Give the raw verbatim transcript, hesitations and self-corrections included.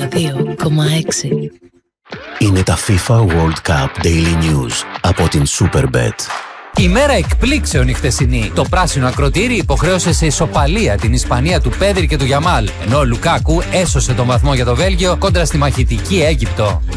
δύο κόμμα έξι. Είναι τα FIFA World Cup Daily News από την Superbet. Ημέρα εκπλήξεων η χθεσινή. Το πράσινο ακροτήρι υποχρέωσε σε ισοπαλία την Ισπανία του Πέδρη και του Γιαμάλ, ενώ ο Λουκάκου έσωσε τον βαθμό για το Βέλγιο κόντρα στη μαχητική Αίγυπτο.